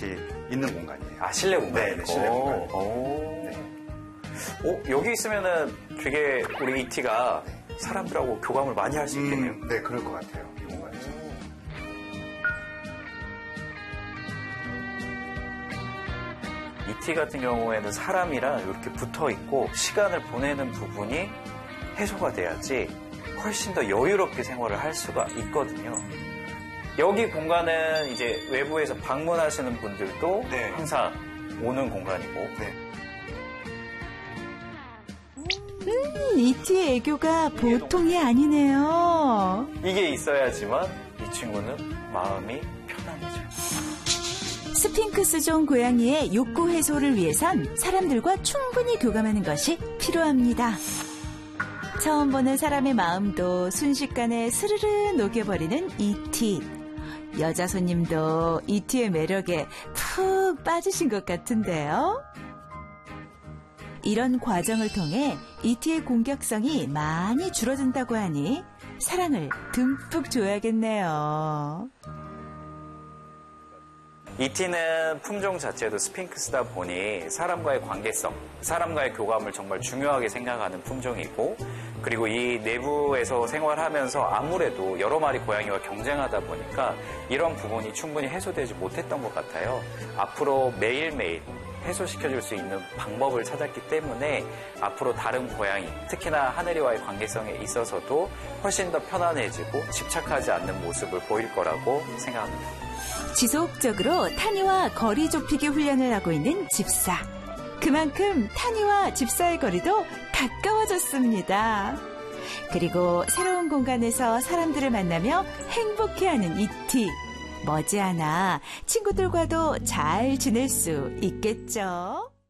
같이 있는 공간이에요. 아, 실내 공간? 네, 실내 공간. 네. 여기 있으면은 되게 우리 이티가 사람들하고 교감을 많이 할 수 있겠네요. 네, 그럴 것 같아요. 이 공간에서. 이티 같은 경우에는 사람이랑 이렇게 붙어 있고 시간을 보내는 부분이 해소가 돼야지 훨씬 더 여유롭게 생활을 할 수가 있거든요. 여기 공간은 이제 외부에서 방문하시는 분들도 네. 항상 오는 공간이고. 네. 이티의 애교가 보통이 아니네요. 이게 있어야지만 이 친구는 마음이 편안해져요. 스핑크스종 고양이의 욕구 해소를 위해선 사람들과 충분히 교감하는 것이 필요합니다. 처음 보는 사람의 마음도 순식간에 스르르 녹여버리는 이티. 여자 손님도 이티의 매력에 푹 빠지신 것 같은데요. 이런 과정을 통해 이티의 공격성이 많이 줄어든다고 하니 사랑을 듬뿍 줘야겠네요. 이티는 품종 자체도 스핑크스다 보니 사람과의 관계성, 사람과의 교감을 정말 중요하게 생각하는 품종이고, 그리고 이 내부에서 생활하면서 아무래도 여러 마리 고양이와 경쟁하다 보니까 이런 부분이 충분히 해소되지 못했던 것 같아요. 앞으로 매일매일 해소시켜줄 수 있는 방법을 찾았기 때문에 앞으로 다른 고양이, 특히나 하늘이와의 관계성에 있어서도 훨씬 더 편안해지고 집착하지 않는 모습을 보일 거라고 생각합니다. 지속적으로 타니와 거리 좁히기 훈련을 하고 있는 집사. 그만큼 타니와 집사의 거리도 가까워졌습니다. 그리고 새로운 공간에서 사람들을 만나며 행복해하는 이티. 머지않아 친구들과도 잘 지낼 수 있겠죠.